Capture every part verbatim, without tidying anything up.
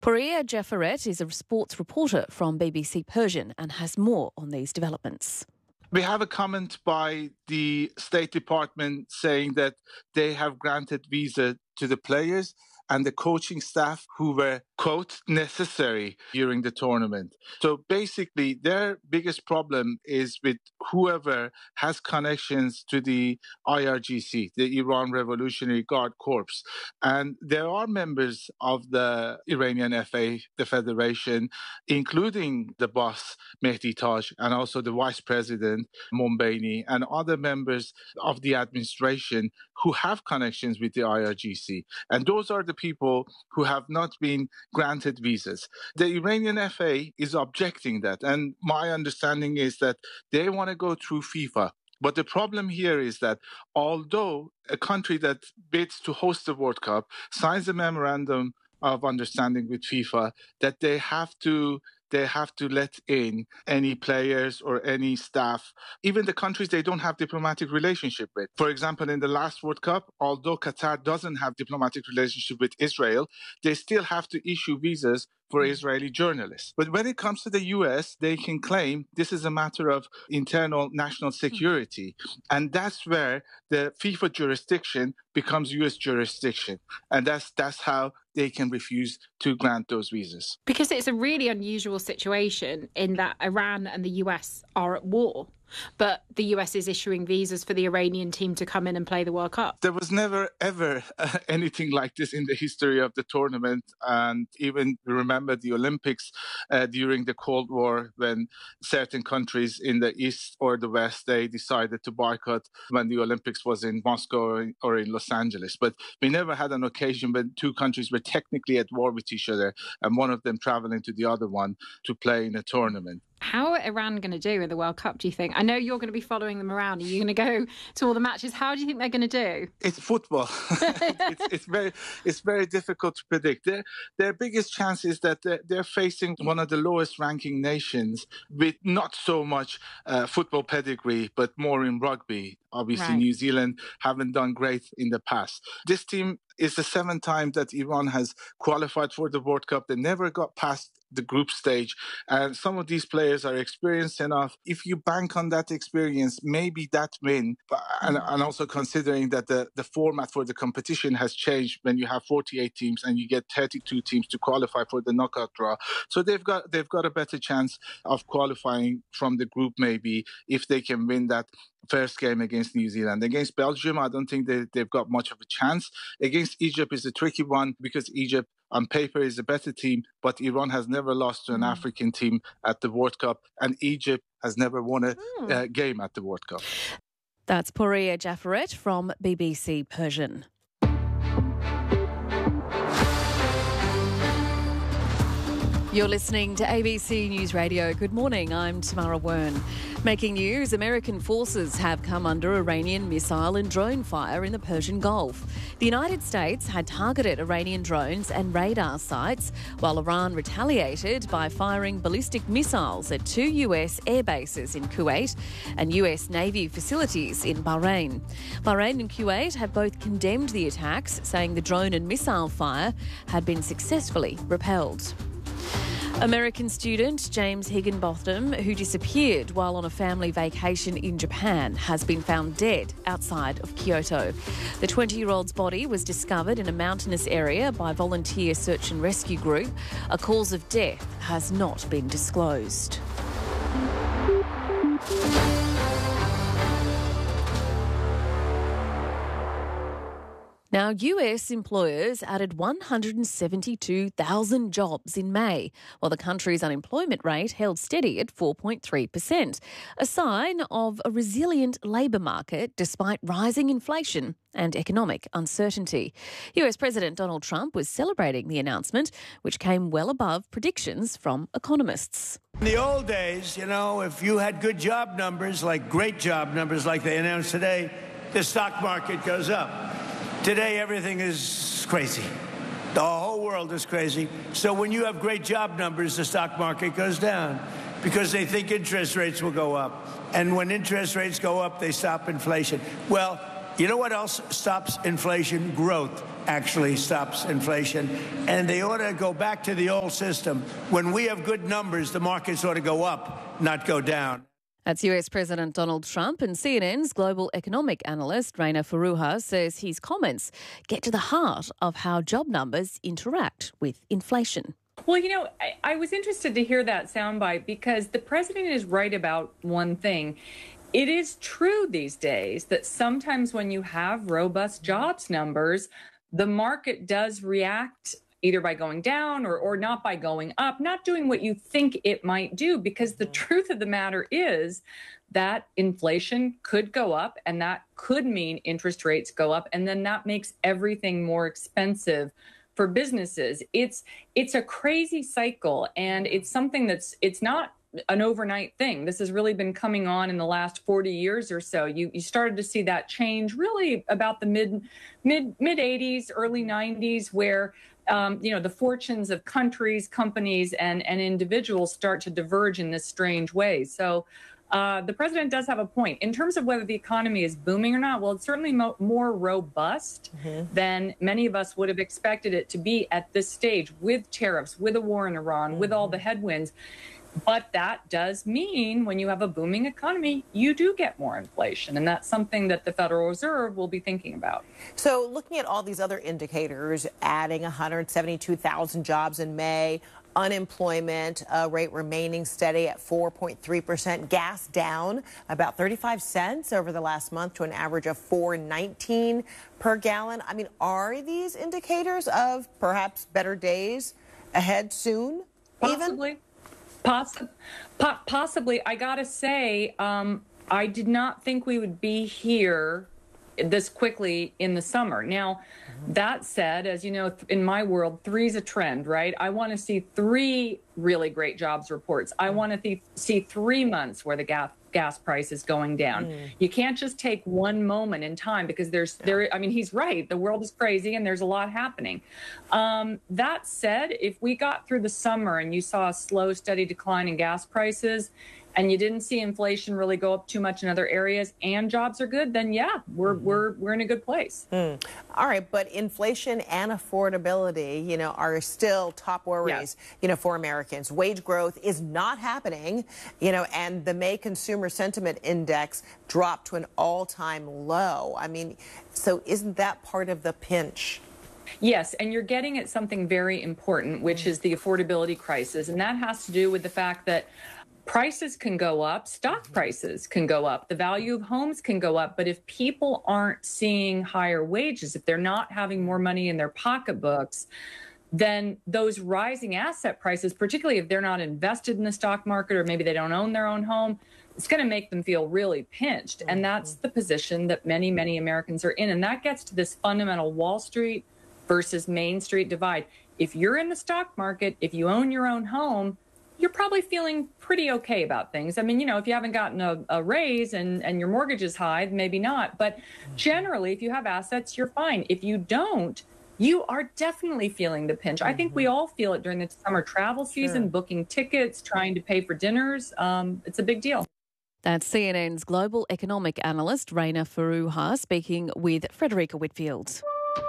Pouria Jafaret is a sports reporter from B B C Persian and has more on these developments. We have a comment by the State Department saying that they have granted visa to the players and the coaching staff who were, quote, necessary during the tournament. So basically, their biggest problem is with whoever has connections to the I R G C, the Iran Revolutionary Guard Corps. And there are members of the Iranian F A, the federation, including the boss, Mehdi Taj, and also the vice president, Mombaini, and other members of the administration who have connections with the I R G C. And those are the people who have not been granted visas. The Iranian F A is objecting that. And my understanding is that they want to go through FIFA. But the problem here is that although a country that bids to host the World Cup signs a memorandum of understanding with FIFA, that they have to they have to let in any players or any staff, even the countries they don't have diplomatic relationship with. For example, in the last World Cup, although Qatar doesn't have diplomatic relationship with Israel, they still have to issue visas for Israeli journalists. But when it comes to the U S, they can claim this is a matter of internal national security. And that's where the FIFA jurisdiction becomes U S jurisdiction. And that's that's how they can refuse to grant those visas. Because it's a really unusual situation in that Iran and the U S are at war, but the U S is issuing visas for the Iranian team to come in and play the World Cup. There was never, ever uh, anything like this in the history of the tournament. And even remember the Olympics uh, during the Cold War, when certain countries in the East or the West, they decided to boycott when the Olympics was in Moscow or in Los Angeles. But we never had an occasion when two countries were technically at war with each other and one of them traveling to the other one to play in a tournament. How are Iran going to do in the World Cup, do you think? I know you're going to be following them around. Are you going to go to all the matches? How do you think they're going to do? It's football. it's, it's very it's very difficult to predict. Their, their biggest chance is that they're, they're facing one of the lowest ranking nations with not so much uh, football pedigree, but more in rugby. Obviously, right. New Zealand haven't done great in the past. This team is the seventh time that Iran has qualified for the World Cup. They never got past the group stage. And some of these players are experienced enough. If you bank on that experience, maybe that win, and, and also considering that the, the format for the competition has changed when you have forty-eight teams and you get thirty-two teams to qualify for the knockout draw. So they've got they've got a better chance of qualifying from the group maybe if they can win that first game against New Zealand. Against Belgium, I don't think they, they've got much of a chance. Against Egypt is a tricky one because Egypt on paper is a better team, but Iran has never lost to an mm. African team at the World Cup, and Egypt has never won a mm. uh, game at the World Cup. That's Pouria Jafaret from B B C Persian. You're listening to A B C News Radio. Good morning, I'm Tamara Wern. Making news, American forces have come under Iranian missile and drone fire in the Persian Gulf. The United States had targeted Iranian drones and radar sites, while Iran retaliated by firing ballistic missiles at two U S air bases in Kuwait and U S Navy facilities in Bahrain. Bahrain and Kuwait have both condemned the attacks, saying the drone and missile fire had been successfully repelled. American student James Higginbotham, who disappeared while on a family vacation in Japan, has been found dead outside of Kyoto. The twenty-year-old's body was discovered in a mountainous area by volunteer search and rescue group. A cause of death has not been disclosed. Now, U S employers added one hundred seventy-two thousand jobs in May, while the country's unemployment rate held steady at four point three percent, a sign of a resilient labour market despite rising inflation and economic uncertainty. U S President Donald Trump was celebrating the announcement, which came well above predictions from economists. In the old days, you know, if you had good job numbers, like great job numbers like they announced today, the stock market goes up. Today, everything is crazy. The whole world is crazy. So when you have great job numbers, the stock market goes down because they think interest rates will go up. And when interest rates go up, they stop inflation. Well, you know what else stops inflation? Growth. actually stops inflation. And they ought to go back to the old system. When we have good numbers, the markets ought to go up, not go down. That's U S President Donald Trump, and C N N's global economic analyst Reina Faruha says his comments get to the heart of how job numbers interact with inflation. Well, you know, I, I was interested to hear that soundbite because the president is right about one thing. It is true these days that sometimes when you have robust jobs numbers, the market does react either by going down or, or not by going up, not doing what you think it might do, because the truth of the matter is that inflation could go up, and that could mean interest rates go up, and then that makes everything more expensive for businesses. It's it's a crazy cycle, and it's something that's it's not an overnight thing. This has really been coming on in the last forty years or so. You you started to see that change really about the mid mid mid eighties, early nineties, where um, you know the fortunes of countries, companies, and and individuals start to diverge in this strange way. So. Uh, the president does have a point. In terms of whether the economy is booming or not, well, it's certainly mo- more robust mm-hmm. than many of us would have expected it to be at this stage, with tariffs, with a war in Iran, mm-hmm. with all the headwinds. But that does mean when you have a booming economy, you do get more inflation. And that's something that the Federal Reserve will be thinking about. So looking at all these other indicators, adding one hundred seventy-two thousand jobs in May, unemployment uh, rate remaining steady at four point three percent, gas down about thirty-five cents over the last month to an average of four nineteen per gallon. I mean, are these indicators of perhaps better days ahead soon? Possibly. Even? Possi- po- possibly. I gotta say, um, I did not think we would be here this quickly in the summer. Now, that said, as you know, in my world, three is a trend, right? I want to see three really great jobs reports. I want to th- see three months where the gas gas price is going down. Mm. You can't just take one moment in time, because there's yeah. there. I mean, he's right. The world is crazy, and there's a lot happening. Um, that said, if we got through the summer and you saw a slow, steady decline in gas prices, and you didn't see inflation really go up too much in other areas, and jobs are good, then yeah, we're mm-hmm. we're we're in a good place. Mm. All right, but inflation and affordability, you know, are still top worries, yes. you know, for Americans. Wage growth is not happening, you know, and the May Consumer Sentiment Index dropped to an all-time low. I mean, so isn't that part of the pinch? Yes, and you're getting at something very important, which is the affordability crisis, and that has to do with the fact that prices can go up, stock prices can go up, the value of homes can go up. But if people aren't seeing higher wages, if they're not having more money in their pocketbooks, then those rising asset prices, particularly if they're not invested in the stock market, or maybe they don't own their own home, it's going to make them feel really pinched. And that's the position that many, many Americans are in. And that gets to this fundamental Wall Street versus Main Street divide. If you're in the stock market, if you own your own home, you're probably feeling pretty okay about things. I mean, you know, if you haven't gotten a, a raise and, and your mortgage is high, maybe not. But generally, if you have assets, you're fine. If you don't, you are definitely feeling the pinch. I think we all feel it during the summer travel season, sure. booking tickets, trying to pay for dinners. Um, it's a big deal. That's C N N's global economic analyst, Reina Faruha, speaking with Frederica Whitfield.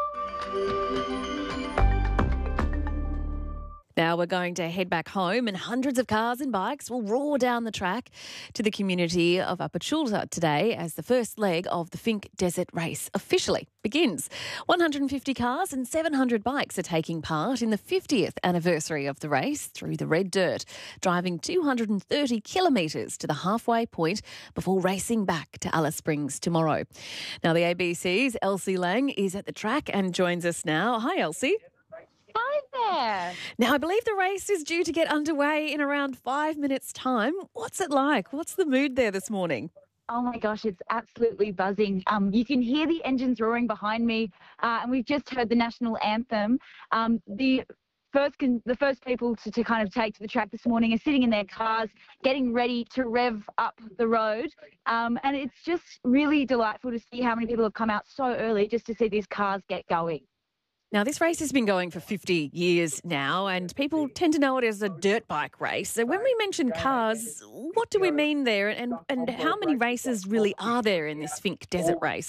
Now we're going to head back home, and hundreds of cars and bikes will roar down the track to the community of Upper Chulta today as the first leg of the Finke Desert Race officially begins. one hundred fifty cars and seven hundred bikes are taking part in the fiftieth anniversary of the race through the red dirt, driving two hundred thirty kilometres to the halfway point before racing back to Alice Springs tomorrow. Now the A B C's Elsie Lang is at the track and joins us now. Hi, Elsie. Hi there. Now, I believe the race is due to get underway in around five minutes' time. What's it like? What's the mood there this morning? Oh, my gosh, it's absolutely buzzing. Um, you can hear the engines roaring behind me, uh, and we've just heard the national anthem. Um, the first con- the first people to, to kind of take to the track this morning are sitting in their cars, getting ready to rev up the road. Um, and it's just really delightful to see how many people have come out so early just to see these cars get going. Now, this race has been going for fifty years now, and people tend to know it as a dirt bike race. So when we mention cars, what do we mean there, and, and how many races really are there in this Finke Desert Race?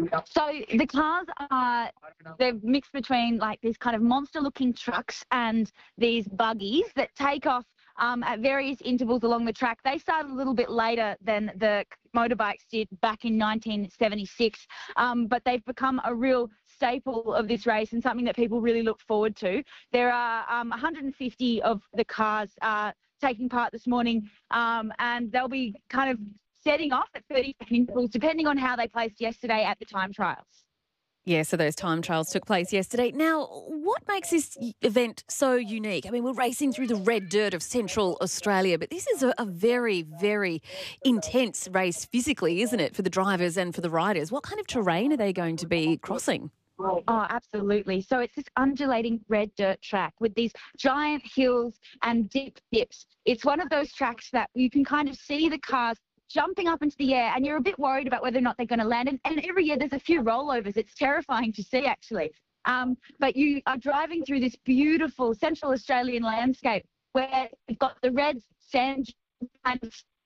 So the cars are, they're mixed between like these kind of monster-looking trucks and these buggies that take off Um, at various intervals along the track. They started a little bit later than the motorbikes did back in nineteen seventy-six, um, but they've become a real staple of this race and something that people really look forward to. There are um, one hundred fifty of the cars uh, taking part this morning, um, and they'll be kind of setting off at thirty second intervals, depending on how they placed yesterday at the time trials. Yeah, so those time trials took place yesterday. Now, what makes this event so unique? I mean, we're racing through the red dirt of Central Australia, but this is a, a very, very intense race physically, isn't it, for the drivers and for the riders? What kind of terrain are they going to be crossing? Oh, absolutely. So it's this undulating red dirt track with these giant hills and deep dips. It's one of those tracks that you can kind of see the cars jumping up into the air, and you're a bit worried about whether or not they're going to land. And, and every year there's a few rollovers. It's terrifying to see, actually. Um, but you are driving through this beautiful Central Australian landscape where you've got the red sand and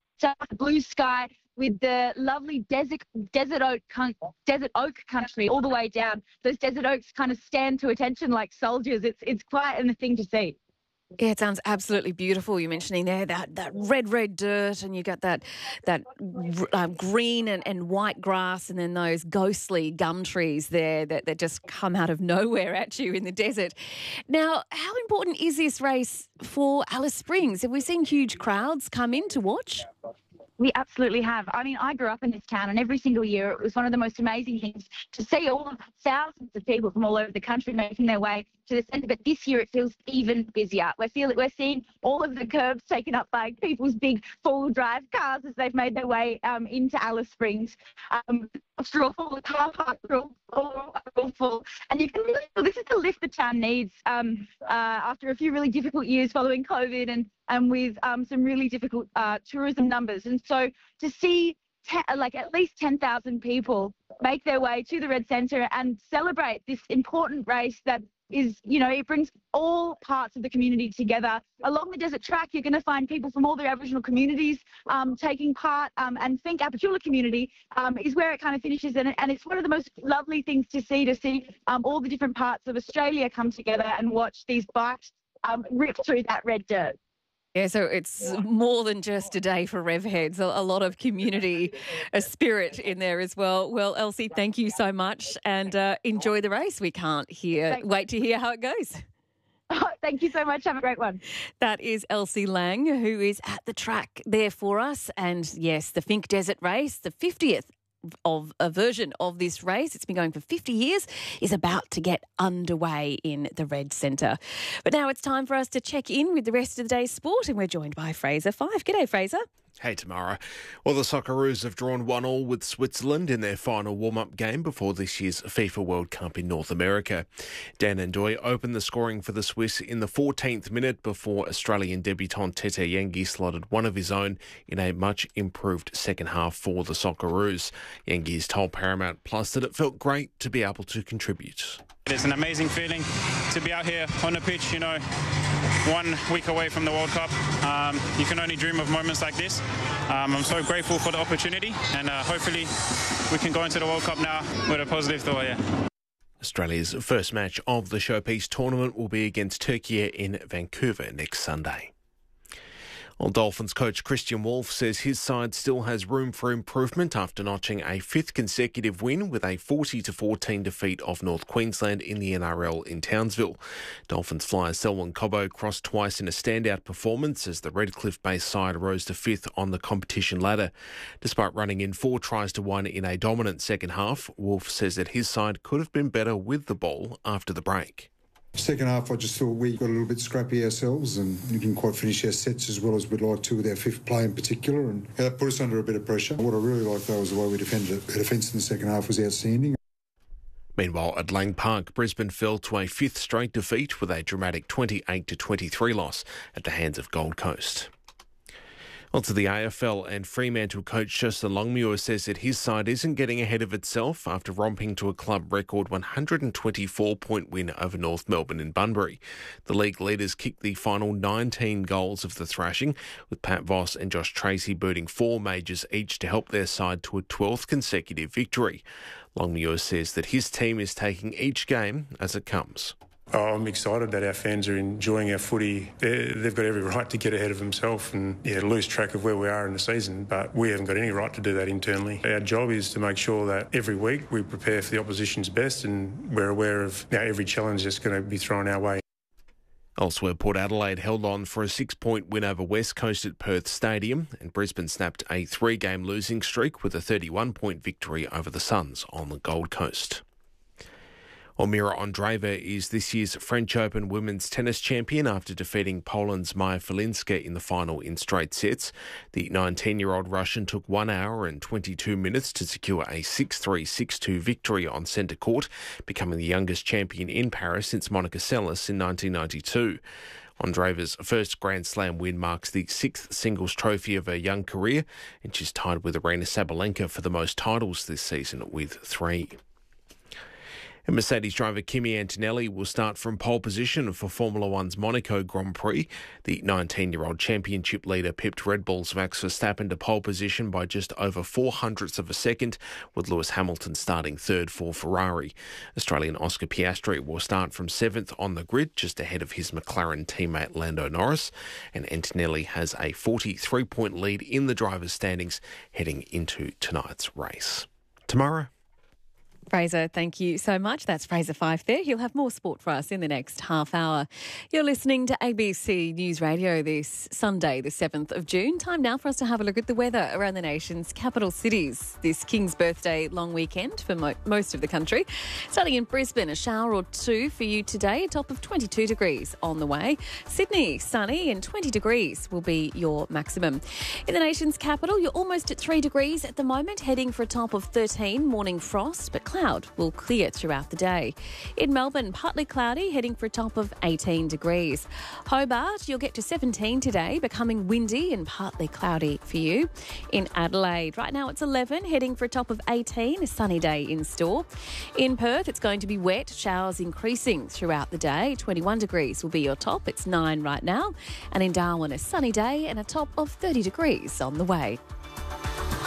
blue sky with the lovely desert desert oak desert oak country all the way down. Those desert oaks kind of stand to attention like soldiers. It's it's quite a thing to see. Yeah, it sounds absolutely beautiful. You're mentioning there that, that red, red dirt, and you got that that uh, green and, and white grass, and then those ghostly gum trees there that, that just come out of nowhere at you in the desert. Now, how important is this race for Alice Springs? Have we seen huge crowds come in to watch? We absolutely have. I mean, I grew up in this town, and every single year it was one of the most amazing things to see all of thousands of people from all over the country making their way to the centre. But this year it feels even busier. We're feeling, we're seeing all of the curbs taken up by people's big four-wheel drive cars as they've made their way um, into Alice Springs. Um, all full, the car parks are all, all, all full, and you can really feel this is the lift the town needs um, uh, after a few really difficult years following COVID and and with um, some really difficult uh, tourism numbers. And so to see te- like at least ten thousand people make their way to the Red Centre and celebrate this important race that is, you know, it brings all parts of the community together. Along the desert track, you're going to find people from all the Aboriginal communities um, taking part, um, and Finke Apatula community um, is where it kind of finishes. And, and it's one of the most lovely things to see, to see um, all the different parts of Australia come together and watch these bikes um, rip through that red dirt. Yeah, so it's more than just a day for rev heads, a, a lot of community a spirit in there as well. Well, Elsie, thank you so much, and uh, enjoy the race. We can't hear, Thanks. wait to hear how it goes. Oh, thank you so much. Have a great one. That is Elsie Lang, who is at the track there for us. And yes, the Finke Desert Race, the fiftieth of a version of this race, it's been going for fifty years, is about to get underway in the Red Centre. But now it's time for us to check in with the rest of the day's sport, and we're joined by Fraser Fife. G'day, Fraser. Hey, Tamara. Well, the Socceroos have drawn one all with Switzerland in their final warm-up game before this year's FIFA World Cup in North America. Dan Ndoye opened the scoring for the Swiss in the fourteenth minute before Australian debutant Tete Yengi slotted one of his own in a much improved second half for the Socceroos. Yengi's told Paramount Plus that it felt great to be able to contribute. It's an amazing feeling to be out here on the pitch, you know, one week away from the World Cup. Um, you can only dream of moments like this. Um, I'm so grateful for the opportunity, and uh, hopefully we can go into the World Cup now with a positive thought, yeah. Australia's first match of the Showpiece tournament will be against Turkey in Vancouver next Sunday. Well, Dolphins coach Christian Wolf says his side still has room for improvement after notching a fifth consecutive win with a forty to fourteen defeat of North Queensland in the N R L in Townsville. Dolphins flyer Selwyn Cobbo crossed twice in a standout performance as the Redcliffe-based side rose to fifth on the competition ladder. Despite running in four tries to one in a dominant second half, Wolf says that his side could have been better with the ball after the break. Second half, I just thought we got a little bit scrappy ourselves and we didn't quite finish our sets as well as we'd like to with our fifth play in particular, and that put us under a bit of pressure. What I really liked, though, was the way we defended it. The defence in the second half was outstanding. Meanwhile, at Lang Park, Brisbane fell to a fifth straight defeat with a dramatic twenty-eight to twenty-three loss at the hands of Gold Coast. On to the A F L, and Fremantle coach Justin Longmuir says that his side isn't getting ahead of itself after romping to a club record one hundred twenty-four point win over North Melbourne in Bunbury. The league leaders kicked the final nineteen goals of the thrashing, with Pat Voss and Josh Tracy booting four majors each to help their side to a twelfth consecutive victory. Longmuir says that his team is taking each game as it comes. Oh, I'm excited that our fans are enjoying our footy. They've got every right to get ahead of themselves and yeah, lose track of where we are in the season, but we haven't got any right to do that internally. Our job is to make sure that every week we prepare for the opposition's best and we're aware of you know, every challenge that's going to be thrown our way. Elsewhere, Port Adelaide held on for a six-point win over West Coast at Perth Stadium, and Brisbane snapped a three-game losing streak with a thirty-one point victory over the Suns on the Gold Coast. Almira Andreeva is this year's French Open women's tennis champion after defeating Poland's Maja Filinska in the final in straight sets. The nineteen-year-old Russian took one hour and twenty-two minutes to secure a six three, six two victory on centre court, becoming the youngest champion in Paris since Monica Seles in nineteen ninety-two. Andreeva's first Grand Slam win marks the sixth singles trophy of her young career, and she's tied with Aryna Sabalenka for the most titles this season with three. And Mercedes driver Kimi Antonelli will start from pole position for Formula One's Monaco Grand Prix. The nineteen-year-old championship leader pipped Red Bull's Max Verstappen to pole position by just over four hundredths of a second, with Lewis Hamilton starting third for Ferrari. Australian Oscar Piastri will start from seventh on the grid, just ahead of his McLaren teammate Lando Norris. And Antonelli has a forty-three point lead in the drivers' standings heading into tonight's race. Tomorrow. Fraser, thank you so much. That's Fraser Fife there. He'll have more sport for us in the next half hour. You're listening to A B C News Radio this Sunday, the seventh of June. Time now for us to have a look at the weather around the nation's capital cities this King's Birthday long weekend for mo- most of the country. Starting in Brisbane, a shower or two for you today, a top of twenty-two degrees on the way. Sydney, sunny and twenty degrees will be your maximum. In the nation's capital, you're almost at three degrees at the moment, heading for a top of thirteen, morning frost, but cloud will clear throughout the day. In Melbourne, partly cloudy, heading for a top of eighteen degrees. Hobart, you'll get to seventeen today, becoming windy and partly cloudy for you. In Adelaide, right now it's eleven, heading for a top of eighteen, a sunny day in store. In Perth, it's going to be wet, showers increasing throughout the day. twenty-one degrees will be your top, it's nine right now. And in Darwin, a sunny day and a top of thirty degrees on the way.